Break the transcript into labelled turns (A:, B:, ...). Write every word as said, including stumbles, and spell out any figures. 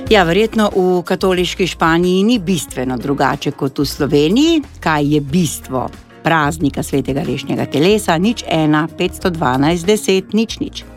A: Ja, verjetno v katoliški Španiji ni bistveno drugače kot v Sloveniji. Kaj je bistvo praznika svetega rešnjega telesa? Nič ena, petsto dvanajst, deset, nič nič.